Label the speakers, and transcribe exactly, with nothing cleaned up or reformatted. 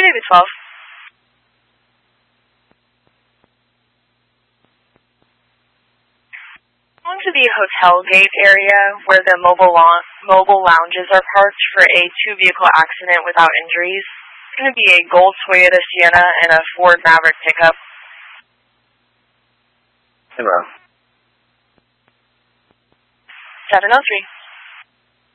Speaker 1: David twelve. Onto the hotel gate area where the mobile, la- mobile lounges are parked for a two-vehicle accident without injuries. It's going to be a gold Toyota Sienna and a Ford Maverick pickup.
Speaker 2: Hello.
Speaker 1: seven oh three.